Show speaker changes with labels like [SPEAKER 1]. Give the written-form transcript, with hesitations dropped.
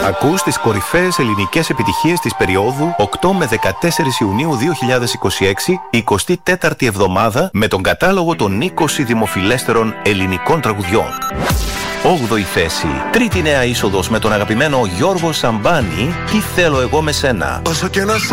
[SPEAKER 1] Ακούς τις κορυφαίες ελληνικές επιτυχίες της περίοδου 8 με 14 Ιουνίου 2026, 24η εβδομάδα, με τον κατάλογο των 20 δημοφιλέστερων ελληνικών τραγουδιών. 8η θέση. Τρίτη νέα είσοδος με τον αγαπημένο Γιώργο Σαμπάνη, Τι θέλω εγώ με σένα.
[SPEAKER 2] Όσο και να σ'